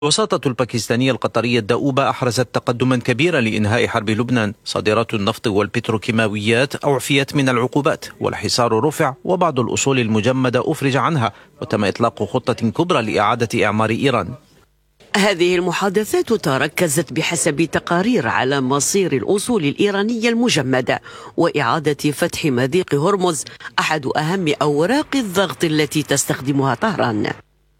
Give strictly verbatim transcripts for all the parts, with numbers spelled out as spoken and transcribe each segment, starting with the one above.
الوساطة الباكستانية القطرية الدؤوبة أحرزت تقدما كبيرا لإنهاء حرب لبنان. صادرات النفط والبتروكيماويات أعفيت من العقوبات، والحصار رفع، وبعض الأصول المجمدة أفرج عنها، وتم إطلاق خطة كبرى لإعادة إعمار إيران. هذه المحادثات تركزت بحسب تقارير على مصير الأصول الإيرانية المجمدة وإعادة فتح مضيق هرمز، أحد أهم أوراق الضغط التي تستخدمها طهران.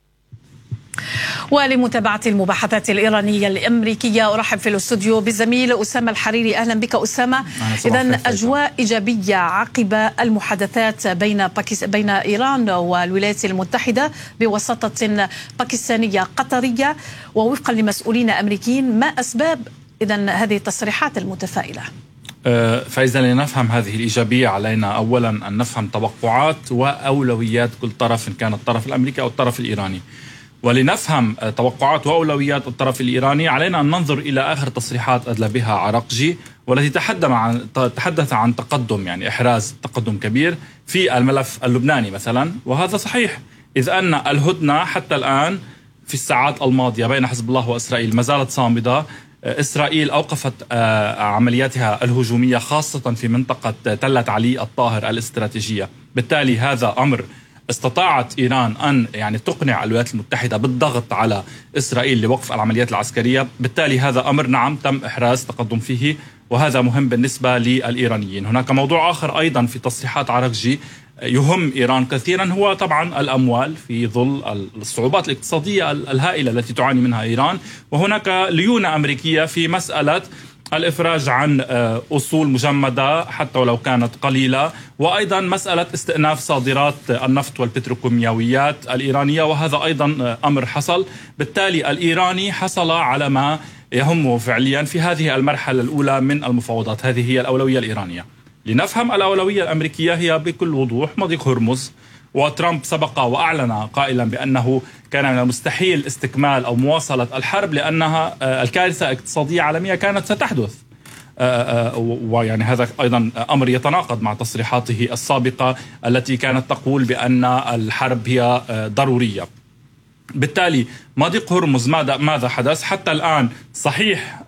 ولمتابعة المباحثات الإيرانية الأمريكية أرحب في الاستوديو بالزميل أسامة الحريري. أهلا بك أسامة. إذن أجواء إيجابية عقب المحادثات بين باكس... بين إيران والولايات المتحدة بوساطة باكستانية قطرية، ووفقا لمسؤولين أمريكيين، ما أسباب إذن هذه التصريحات المتفائلة؟ فإذا لنفهم هذه الإيجابية علينا أولا أن نفهم توقعات وأولويات كل طرف، إن كان الطرف الأمريكي أو الطرف الإيراني. ولنفهم توقعات وأولويات الطرف الإيراني علينا أن ننظر إلى آخر تصريحات أدلى بها عراقجي، والتي تحدث عن تحدث عن تقدم، يعني إحراز تقدم كبير في الملف اللبناني مثلا، وهذا صحيح، إذ أن الهدنة حتى الآن في الساعات الماضية بين حزب الله وإسرائيل ما زالت صامدة. إسرائيل أوقفت عملياتها الهجومية خاصة في منطقة تلة علي الطاهر الاستراتيجية. بالتالي هذا أمر استطاعت إيران أن يعني تقنع الولايات المتحدة بالضغط على إسرائيل لوقف العمليات العسكرية. بالتالي هذا أمر نعم تم إحراز تقدم فيه، وهذا مهم بالنسبة للإيرانيين. هناك موضوع آخر أيضا في تصريحات عراقجي يهم إيران كثيرا، هو طبعا الأموال في ظل الصعوبات الاقتصادية الهائلة التي تعاني منها إيران، وهناك ليونة أمريكية في مسألة الإفراج عن أصول مجمدة حتى ولو كانت قليلة، وأيضا مسألة استئناف صادرات النفط والبتروكيماويات الإيرانية، وهذا أيضا أمر حصل. بالتالي الإيراني حصل على ما يهمه فعليا في هذه المرحلة الأولى من المفاوضات. هذه هي الأولوية الإيرانية. لنفهم الأولوية الأمريكية هي بكل وضوح مضيق هرمز، وترامب سبق وأعلن قائلا بأنه كان من المستحيل استكمال أو مواصلة الحرب لأنها الكارثة اقتصادية عالمية كانت ستحدث، ويعني هذا أيضا أمر يتناقض مع تصريحاته السابقة التي كانت تقول بأن الحرب هي ضرورية. بالتالي مضيق هرمز ماذا ماذا حدث حتى الآن؟ صحيح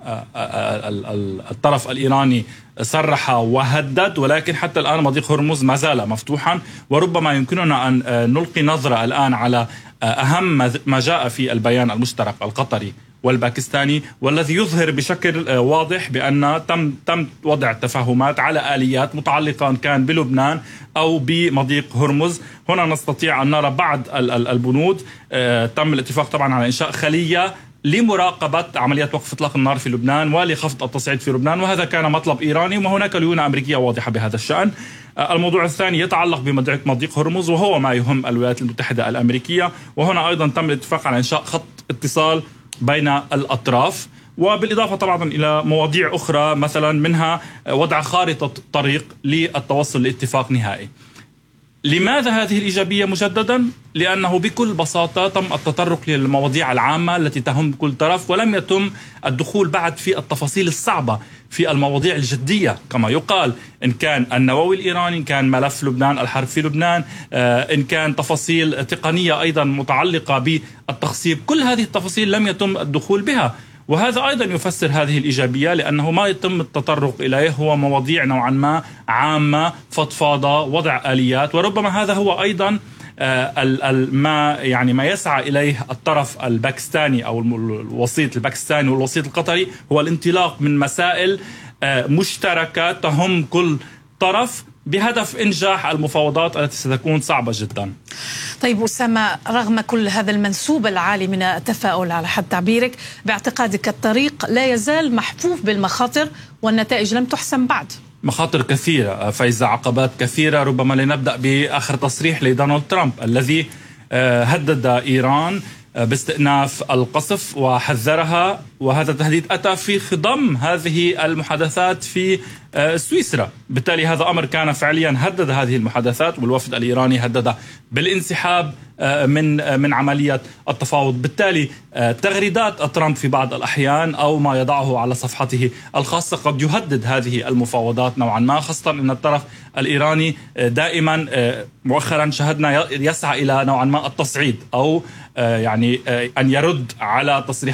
الطرف الإيراني صرح وهدد، ولكن حتى الآن مضيق هرمز ما زال مفتوحا، وربما يمكننا أن نلقي نظرة الآن على أهم ما جاء في البيان المشترك القطري والباكستاني، والذي يظهر بشكل واضح بأن تم تم وضع تفاهمات على آليات متعلقة إن كان بلبنان أو بمضيق هرمز. هنا نستطيع أن نرى بعض البنود. تم الاتفاق طبعا على إنشاء خلية لمراقبة عمليات وقف إطلاق النار في لبنان ولخفض التصعيد في لبنان، وهذا كان مطلب إيراني، وهناك ليونة أمريكية واضحة بهذا الشأن. الموضوع الثاني يتعلق بمضيق هرمز، وهو ما يهم الولايات المتحدة الأمريكية، وهنا أيضا تم الاتفاق على إنشاء خط اتصال بين الأطراف، وبالإضافة طبعا إلى مواضيع أخرى مثلا منها وضع خارطة طريق للتوصل لاتفاق نهائي. لماذا هذه الإيجابية مجددا؟ لأنه بكل بساطة تم التطرق للمواضيع العامة التي تهم كل طرف، ولم يتم الدخول بعد في التفاصيل الصعبة في المواضيع الجدية كما يقال، إن كان النووي الإيراني، إن كان ملف لبنان، الحرب في لبنان، إن كان تفاصيل تقنية أيضا متعلقة بالتخصيب. كل هذه التفاصيل لم يتم الدخول بها، وهذا أيضا يفسر هذه الإيجابية، لأنه ما يتم التطرق إليه هو مواضيع نوعا ما عامة، فضفاضة، وضع آليات، وربما هذا هو أيضا ما يعني ما يسعى إليه الطرف الباكستاني أو الوسيط الباكستاني والوسيط القطري، هو الانطلاق من مسائل مشتركة تهم كل طرف بهدف إنجاح المفاوضات التي ستكون صعبة جدا. طيب أسامة، رغم كل هذا المنسوب العالي من التفاؤل على حد تعبيرك، باعتقادك الطريق لا يزال محفوف بالمخاطر والنتائج لم تحسم بعد؟ مخاطر كثيرة، فإذا عقبات كثيرة. ربما لنبدأ بآخر تصريح لدونالد ترامب الذي هدد إيران باستئناف القصف وحذرها، وهذا التهديد أتى في خضم هذه المحادثات في سويسرا. بالتالي هذا أمر كان فعليا هدد هذه المحادثات، والوفد الإيراني هدد بالانسحاب من من عملية التفاوض. بالتالي تغريدات ترامب في بعض الأحيان أو ما يضعه على صفحته الخاصة قد يهدد هذه المفاوضات نوعا ما، خاصة أن الطرف الإيراني دائما مؤخرا شهدنا يسعى إلى نوعا ما التصعيد أو يعني أن يرد على تصريحات